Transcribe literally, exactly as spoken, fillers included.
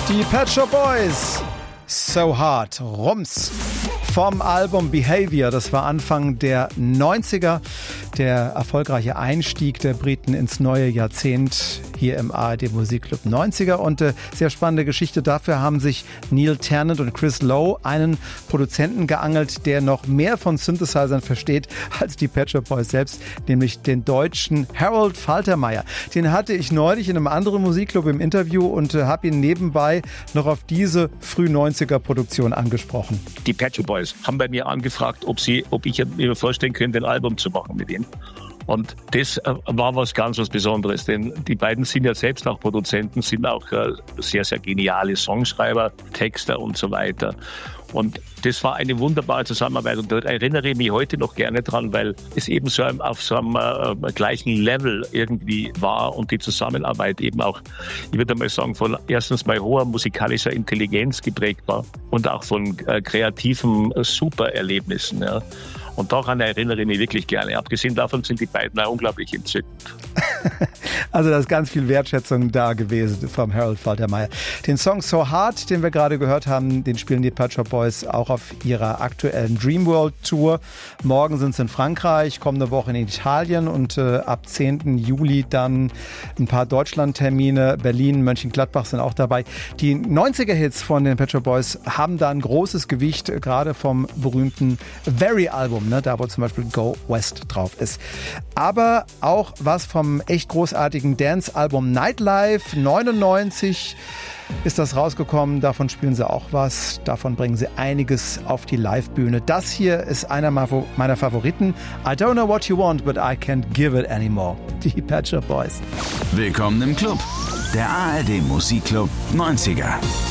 Die Pet Shop Boys. So Hard. Rums. Vom Album Behavior, das war Anfang der neunziger, der erfolgreiche Einstieg der Briten ins neue Jahrzehnt hier im A R D Musikclub neunziger. Und äh, sehr spannende Geschichte, dafür haben sich Neil Tennant und Chris Lowe einen Produzenten geangelt, der noch mehr von Synthesizern versteht als die Pet Shop Boys selbst, nämlich den deutschen Harold Faltermeyer. Den hatte ich neulich in einem anderen Musikclub im Interview und äh, habe ihn nebenbei noch auf diese Früh-neunziger Produktion angesprochen. Die Pet Shop Boys haben bei mir angefragt, ob sie, ob ich mir vorstellen könnte, ein Album zu machen mit ihnen. Und das äh, war was ganz was Besonderes, denn die beiden sind ja selbst auch Produzenten, sind auch äh, sehr, sehr geniale Songschreiber, Texter und so weiter. Und das war eine wunderbare Zusammenarbeit und da erinnere ich mich heute noch gerne dran, weil es eben so auf so einem äh, gleichen Level irgendwie war und die Zusammenarbeit eben auch, ich würde mal sagen, von erstens mal hoher musikalischer Intelligenz geprägt war und auch von äh, kreativen äh, Supererlebnissen. Ja. Und daran erinnere ich mich wirklich gerne. Abgesehen davon sind die beiden auch unglaublich entzückend. Also da ist ganz viel Wertschätzung da gewesen vom Harold Faltermeyer. Den Song So Hard, den wir gerade gehört haben, den spielen die Pet Shop Boys auch auf ihrer aktuellen Dreamworld Tour. Morgen sind sie in Frankreich, kommende Woche in Italien und äh, ab zehnten Juli dann ein paar Deutschland-Termine. Berlin, Mönchengladbach sind auch dabei. Die neunziger-Hits von den Pet Shop Boys haben da ein großes Gewicht, äh, gerade vom berühmten Very-Album, ne, da wo zum Beispiel Go West drauf ist. Aber auch was vom echt großartigen Dance-Album Nightlife neunundneunzig ist das rausgekommen. Davon spielen sie auch was. Davon bringen sie einiges auf die Live-Bühne. Das hier ist einer meiner Favoriten. I don't know what you want, but I can't give it anymore. Die Pet Shop Boys. Willkommen im Club. Der A R D Musikclub neunziger.